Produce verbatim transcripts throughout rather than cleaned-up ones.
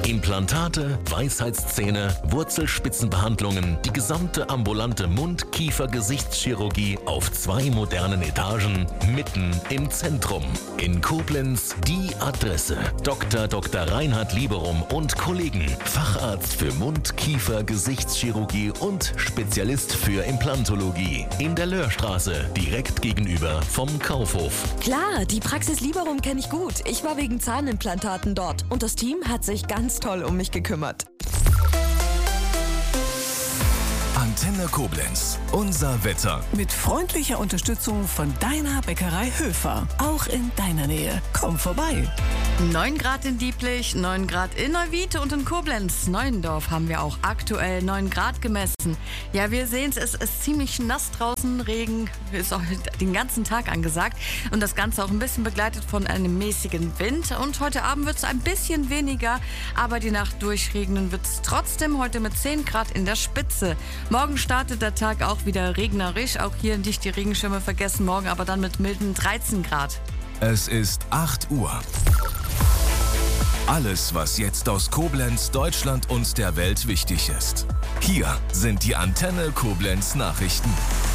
Implantate, Weisheitszähne, Wurzelspitzenbehandlungen, die gesamte ambulante Mund-Kiefer-Gesichtschirurgie auf zwei modernen Etagen, mitten im Zentrum. In Koblenz die Adresse. Doktor Doktor Reinhard Lieberum und Kollegen. Facharzt für Mund-, Kiefer-, Gesichtschirurgie und Spezialist für Implantologie. In der Löhrstraße, direkt gegenüber vom Kaufhof. Klar, die Praxis Lieberum kenne ich gut. Ich war wegen Zahnimplantaten dort und das Team hat sich ganz toll um mich gekümmert. Antenne Koblenz. Unser Wetter. Mit freundlicher Unterstützung von deiner Bäckerei Höfer. Auch in deiner Nähe. Komm vorbei. neun Grad in Dieblich, neun Grad in Neuwied und in Koblenz. Neuendorf haben wir auch aktuell neun Grad gemessen. Ja, wir sehen es, es ist ziemlich nass draußen. Regen ist auch den ganzen Tag angesagt. Und das Ganze auch ein bisschen begleitet von einem mäßigen Wind. Und heute Abend wird es ein bisschen weniger. Aber die Nacht durchregnen wird es trotzdem heute mit zehn Grad in der Spitze. Morgen startet der Tag auch wieder regnerisch. Auch hier nicht die Regenschirme vergessen. Morgen aber dann mit milden dreizehn Grad. Es ist acht Uhr. Alles, was jetzt aus Koblenz, Deutschland und der Welt wichtig ist. Hier sind die Antenne Koblenz Nachrichten.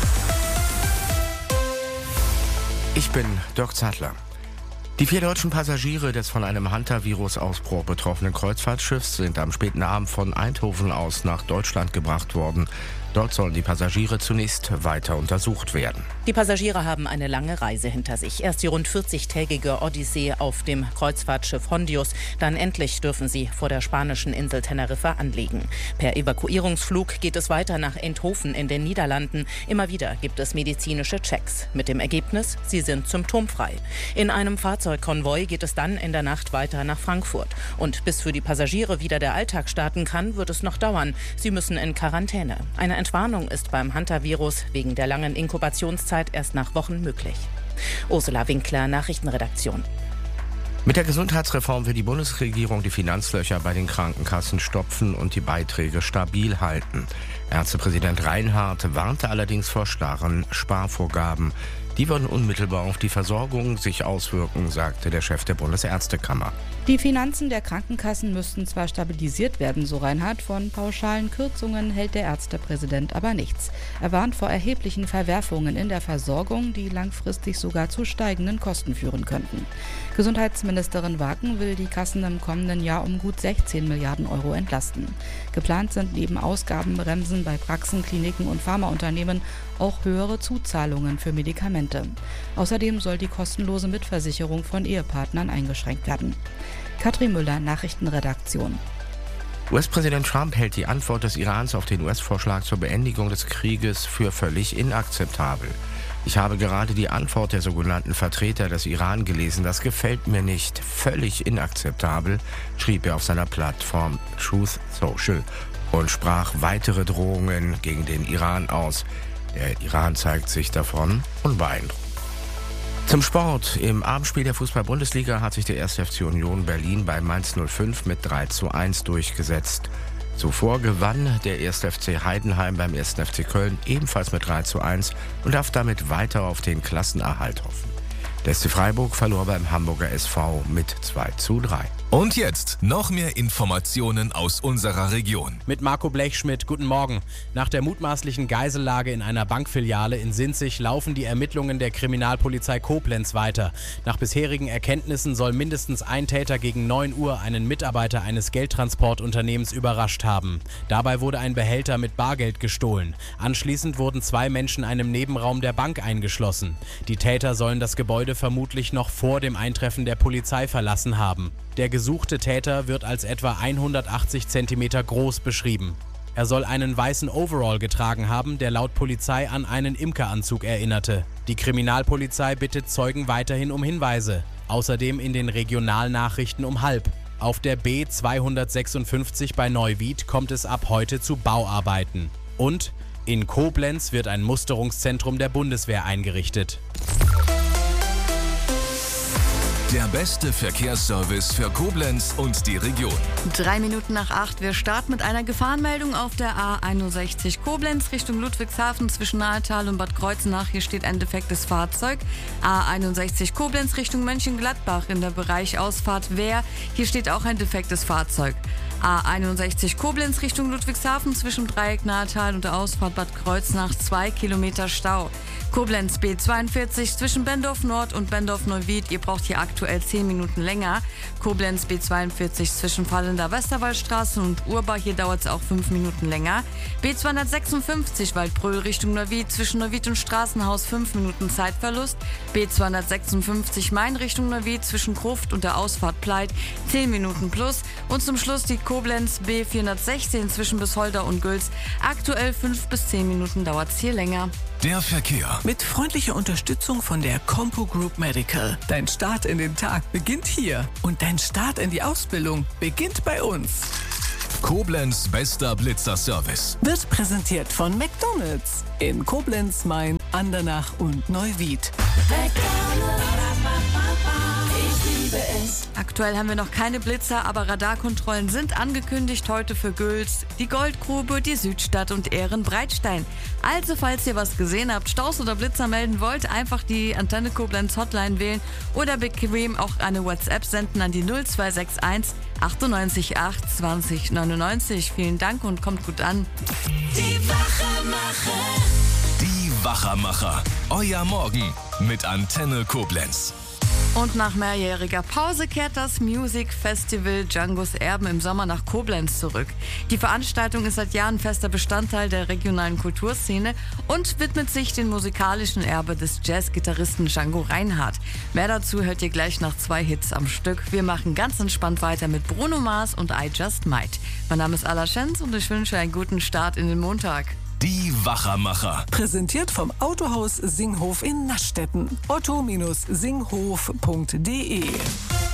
Ich bin Dirk Zadler. Die vier deutschen Passagiere des von einem Hantavirus-Ausbruch betroffenen Kreuzfahrtschiffs sind am späten Abend von Eindhoven aus nach Deutschland gebracht worden. Dort sollen die Passagiere zunächst weiter untersucht werden. Die Passagiere haben eine lange Reise hinter sich. Erst die rund vierzigtägige Odyssee auf dem Kreuzfahrtschiff Hondius. Dann endlich dürfen sie vor der spanischen Insel Teneriffa anlegen. Per Evakuierungsflug geht es weiter nach Eindhoven in den Niederlanden. Immer wieder gibt es medizinische Checks. Mit dem Ergebnis, sie sind symptomfrei. In einem Fahrzeugkonvoi geht es dann in der Nacht weiter nach Frankfurt. Und bis für die Passagiere wieder der Alltag starten kann, wird es noch dauern. Sie müssen in Quarantäne. Eine Entwarnung ist beim Hantavirus wegen der langen Inkubationszeit erst nach Wochen möglich. Ursula Winkler, Nachrichtenredaktion. Mit der Gesundheitsreform will die Bundesregierung die Finanzlöcher bei den Krankenkassen stopfen und die Beiträge stabil halten. Ärztepräsident Reinhardt warnte allerdings vor starren Sparvorgaben. Die würden unmittelbar auf die Versorgung sich auswirken, sagte der Chef der Bundesärztekammer. Die Finanzen der Krankenkassen müssten zwar stabilisiert werden, so Reinhardt, von pauschalen Kürzungen hält der Ärztepräsident aber nichts. Er warnt vor erheblichen Verwerfungen in der Versorgung, die langfristig sogar zu steigenden Kosten führen könnten. Gesundheitsministerin Waken will die Kassen im kommenden Jahr um gut sechzehn Milliarden Euro entlasten. Geplant sind neben Ausgabenbremsen bei Praxen, Kliniken und Pharmaunternehmen auch höhere Zuzahlungen für Medikamente. Außerdem soll die kostenlose Mitversicherung von Ehepartnern eingeschränkt werden. Katrin Müller, Nachrichtenredaktion. U S-Präsident Trump hält die Antwort des Irans auf den U S-Vorschlag zur Beendigung des Krieges für völlig inakzeptabel. Ich habe gerade die Antwort der sogenannten Vertreter des Iran gelesen. Das gefällt mir nicht. Völlig inakzeptabel, schrieb er auf seiner Plattform Truth Social und sprach weitere Drohungen gegen den Iran aus. Der Iran zeigt sich davon unbeeindruckt. Zum Sport. Im Abendspiel der Fußball-Bundesliga hat sich der erste F C Union Berlin bei Mainz null fünf mit drei zu eins durchgesetzt. Zuvor gewann der erste F C Heidenheim beim ersten F C Köln ebenfalls mit drei zu eins und darf damit weiter auf den Klassenerhalt hoffen. Der S C Freiburg verlor beim Hamburger S V mit zwei zu drei. Und jetzt noch mehr Informationen aus unserer Region. Mit Marco Blechschmidt, guten Morgen. Nach der mutmaßlichen Geisellage in einer Bankfiliale in Sinzig laufen die Ermittlungen der Kriminalpolizei Koblenz weiter. Nach bisherigen Erkenntnissen soll mindestens ein Täter gegen neun Uhr einen Mitarbeiter eines Geldtransportunternehmens überrascht haben. Dabei wurde ein Behälter mit Bargeld gestohlen. Anschließend wurden zwei Menschen einem Nebenraum der Bank eingeschlossen. Die Täter sollen das Gebäude vermutlich noch vor dem Eintreffen der Polizei verlassen haben. Der gesuchte Täter wird als etwa hundertachtzig Zentimeter groß beschrieben. Er soll einen weißen Overall getragen haben, der laut Polizei an einen Imkeranzug erinnerte. Die Kriminalpolizei bittet Zeugen weiterhin um Hinweise. Außerdem in den Regionalnachrichten um halb. Auf der B zweihundertsechsundfünfzig bei Neuwied kommt es ab heute zu Bauarbeiten. Und in Koblenz wird ein Musterungszentrum der Bundeswehr eingerichtet. Der beste Verkehrsservice für Koblenz und die Region. Drei Minuten nach acht. Wir starten mit einer Gefahrenmeldung auf der A einundsechzig Koblenz Richtung Ludwigshafen zwischen Nahetal und Bad Kreuznach. Hier steht ein defektes Fahrzeug. A einundsechzig Koblenz Richtung Mönchengladbach in der Bereich Ausfahrt Wehr. Hier steht auch ein defektes Fahrzeug. A einundsechzig Koblenz Richtung Ludwigshafen zwischen Dreieck Nahetal und der Ausfahrt Bad Kreuznach zwei Kilometer Stau. Koblenz B zweiundvierzig zwischen Bendorf Nord und Bendorf Neuwied. Ihr braucht hier aktuell zehn Minuten länger. Koblenz B zweiundvierzig zwischen Fallender Westerwaldstraße und Urbach. Hier dauert es auch fünf Minuten länger. B zweihundertsechsundfünfzig Waldbröl Richtung Neuwied zwischen Neuwied und Straßenhaus fünf Minuten Zeitverlust. B zweihundertsechsundfünfzig Main Richtung Neuwied zwischen Gruft und der Ausfahrt Pleit zehn Minuten plus. Und zum Schluss die Koblenz B vierhundertsechzehn zwischen Bisholder und Gülz. Aktuell fünf bis zehn Minuten dauert es hier länger. Der Verkehr. Mit freundlicher Unterstützung von der Compo Group Medical. Dein Start in den Tag beginnt hier. Und dein Start in die Ausbildung beginnt bei uns. Koblenz bester Blitzer-Service. Wird präsentiert von McDonald's. In Koblenz, Main, Andernach und Neuwied. Aktuell haben wir noch keine Blitzer, aber Radarkontrollen sind angekündigt heute für Gülz, die Goldgrube, die Südstadt und Ehrenbreitstein. Also falls ihr was gesehen habt, Staus oder Blitzer melden wollt, einfach die Antenne Koblenz Hotline wählen oder bequem auch eine WhatsApp senden an die null zwei sechs eins achtundneunzig acht zwanzig neunundneunzig. Vielen Dank und kommt gut an. Die Wachermacher. Die Wachermacher. Euer Morgen mit Antenne Koblenz. Und nach mehrjähriger Pause kehrt das Music Festival Djangos Erben im Sommer nach Koblenz zurück. Die Veranstaltung ist seit Jahren fester Bestandteil der regionalen Kulturszene und widmet sich dem musikalischen Erbe des Jazzgitarristen Django Reinhardt. Mehr dazu hört ihr gleich nach zwei Hits am Stück. Wir machen ganz entspannt weiter mit Bruno Mars und I Just Might. Mein Name ist Ala Schenz und ich wünsche einen guten Start in den Montag. Die Wachermacher. Präsentiert vom Autohaus Singhof in Naschdetten. otto Bindestrich singhof punkt de